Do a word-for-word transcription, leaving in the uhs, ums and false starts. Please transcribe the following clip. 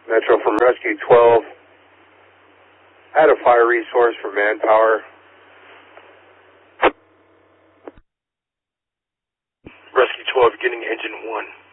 Metro from Rescue twelve. Add a fire resource for manpower. Rescue twelve getting engine one.